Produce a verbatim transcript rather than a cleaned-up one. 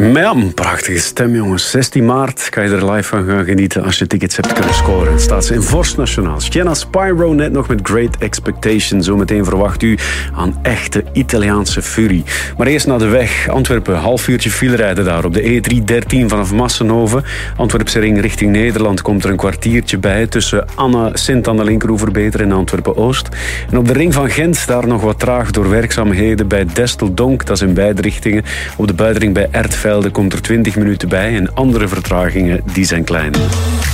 Maar ja, een prachtige stem, jongens. zestien maart kan je er live van gaan genieten als je tickets hebt kunnen scoren. Het staat ze in Vorst Nationaal. Sienna Spyro net nog met Great Expectation. Zometeen verwacht u aan echte Italiaanse furie. Maar eerst naar de weg. Antwerpen, half uurtje file rijden daar op de E drie dertien vanaf Massenhoven. Antwerpse ring richting Nederland komt er een kwartiertje bij tussen Anna Sint aan de linkeroever en Antwerpen-Oost. En op de ring van Gent daar nog wat traag door werkzaamheden bij Desteldonk. Dat is in beide richtingen. Op de buitenring bij Ertvelde komt er twintig minuten bij en andere vertragingen die zijn klein.